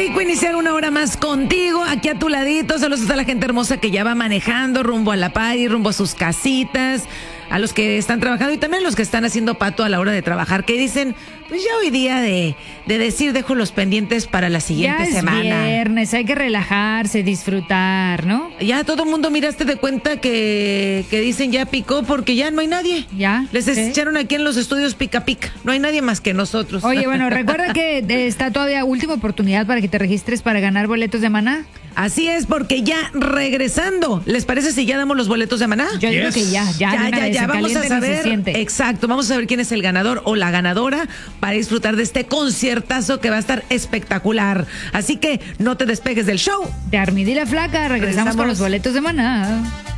rico iniciar una hora más contigo, aquí a tu ladito. Saludos a la gente hermosa que ya va manejando rumbo a la party, rumbo a sus casitas, a los que están trabajando y también a los que están haciendo pato a la hora de trabajar, que dicen, pues ya hoy día de decir, dejo los pendientes para la siguiente semana. Ya es viernes, hay que relajarse, disfrutar, ¿no? Ya todo el mundo miraste de cuenta que dicen ya picó porque ya no hay nadie. Ya. Les echaron aquí en los estudios pica pica. No hay nadie más que nosotros. Oye, bueno, recuerda que está todavía última oportunidad para que te registres para ganar boletos de Maná. Así es, porque ya regresando, ¿les parece si ya damos los boletos de Maná? Yo digo que ya, vamos a saber, exacto, vamos a saber quién es el ganador o la ganadora para disfrutar de este conciertazo que va a estar espectacular. Así que no te despegues del show. De Armida y la Flaca, regresamos con los boletos de Maná.